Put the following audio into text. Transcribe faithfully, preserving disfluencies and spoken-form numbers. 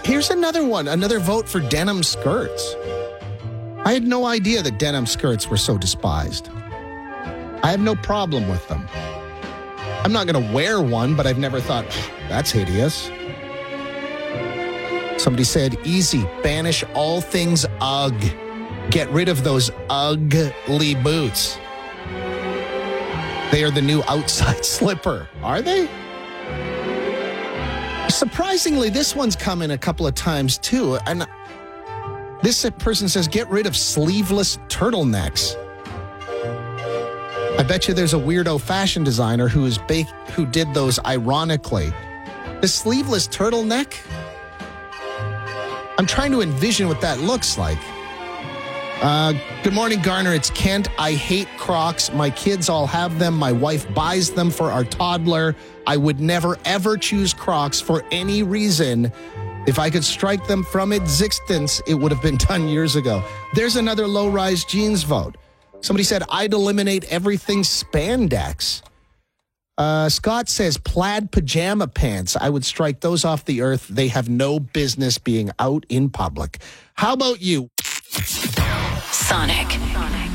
Here's another one, another vote for denim skirts. I had no idea that denim skirts were so despised. I have no problem with them. I'm not going to wear one, but I've never thought, that's hideous. Somebody said, easy, banish all things UGG. Get rid of those ugly boots. They are the new outside slipper. Are they? Surprisingly, this one's come in a couple of times too. And this person says, get rid of sleeveless turtlenecks. I bet you there's a weirdo fashion designer who is ba- who did those ironically. The sleeveless turtleneck? I'm trying to envision what that looks like. Uh, good morning, Garner. It's Kent. I hate Crocs. My kids all have them. My wife buys them for our toddler. I would never, ever choose Crocs for any reason. If I could strike them from existence, it would have been done years ago. There's another low-rise jeans vote. Somebody said, I'd eliminate everything spandex. Uh, Scott says, plaid pajama pants. I would strike those off the earth. They have no business being out in public. How about you? Sonic. Sonic.